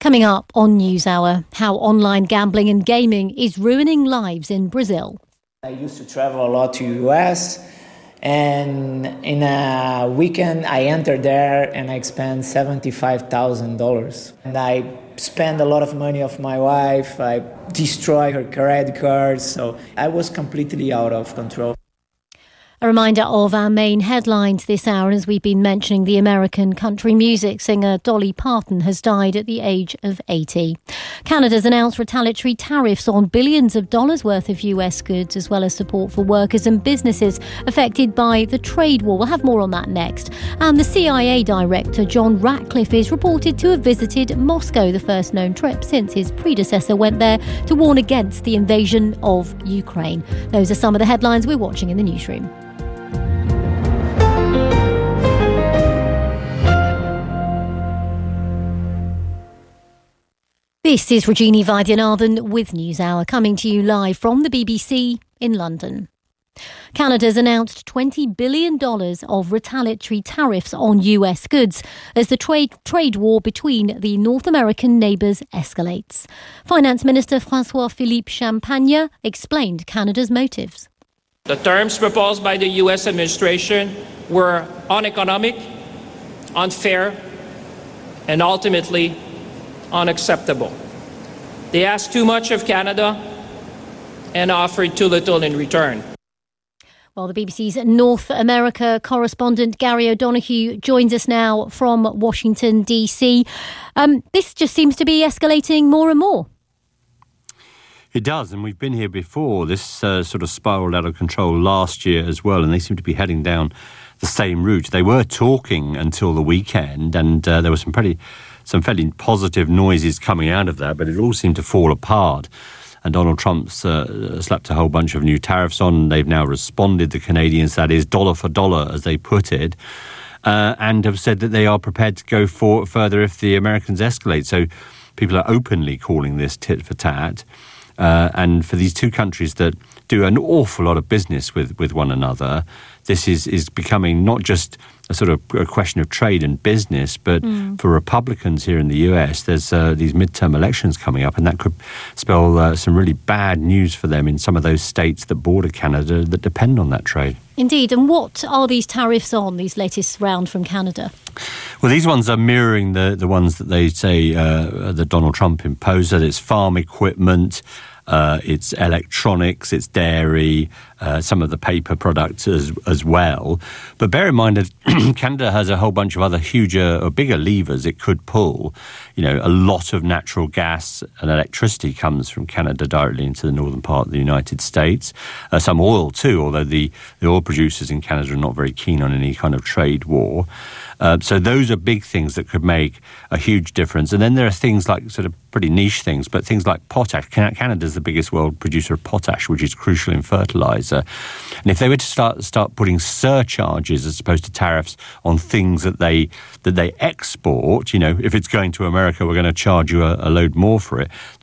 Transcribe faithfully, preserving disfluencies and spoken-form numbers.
Coming up on NewsHour, how online gambling and gaming is ruining lives in Brazil. I used to travel a lot to U S, and in a weekend I entered there and I spent seventy-five thousand dollars. And I spent a lot of money of my wife, I destroyed her credit cards, so I was completely out of control. A reminder of our main headlines this hour. As we've been mentioning, the American country music singer Dolly Parton has died at the age of eighty. Canada's announced retaliatory tariffs on billions of dollars worth of U S goods, as well as support for workers and businesses affected by the trade war. We'll have more on that next. And the C I A director, John Ratcliffe, is reported to have visited Moscow, the first known trip since his predecessor went there to warn against the invasion of Ukraine. Those are some of the headlines we're watching in the newsroom. This is Regina Vaidyanathan with NewsHour, coming to you live from the B B C in London. Canada's announced twenty billion dollars of retaliatory tariffs on U S goods as the trade trade war between the North American neighbours escalates. Finance Minister François-Philippe Champagne explained Canada's motives. The terms proposed by the U S administration were uneconomic, unfair, and ultimately unacceptable. They asked too much of Canada and offered too little in return. Well, the B B C's North America correspondent Gary O'Donoghue joins us now from Washington, D C. Um, this just seems to be escalating more and more. It does, and we've been here before. This uh, sort of spiralled out of control last year as well, and they seem to be heading down the same route. They were talking until the weekend, and uh, there were some pretty, some fairly positive noises coming out of that, but it all seemed to fall apart. And Donald Trump's uh, slapped a whole bunch of new tariffs on. They've now responded, the Canadians, that is, dollar for dollar, as they put it, uh, and have said that they are prepared to go for further if the Americans escalate. So people are openly calling this tit for tat. Uh, and for these two countries that do an awful lot of business with, with one another, this is, is becoming not just a sort of a question of trade and business, but mm. for Republicans here in the U S, there's uh, these midterm elections coming up, and that could spell uh, some really bad news for them in some of those states that border Canada that depend on that trade. Indeed. And what are these tariffs on, these latest round from Canada? Well, these ones are mirroring the, the ones that they say uh, that Donald Trump imposed. That it's farm equipment, uh, it's electronics, it's dairy, uh, some of the paper products as, as well. But bear in mind that Canada has a whole bunch of other huger or bigger levers it could pull. You know, a lot of natural gas and electricity comes from Canada directly into the northern part of the United States. Uh, some oil too, although the, the oil producers in Canada are not very keen on any kind of trade war. Uh, so those are big things that could make a huge difference. And then there are things like sort of pretty niche things, but things like potash. Canada's the biggest world producer of potash, which is crucial in fertilizer. And if they were to start start putting surcharges as opposed to tariffs on things that they that they export, you know, if it's going to America, we're going to charge you a, a load more for it.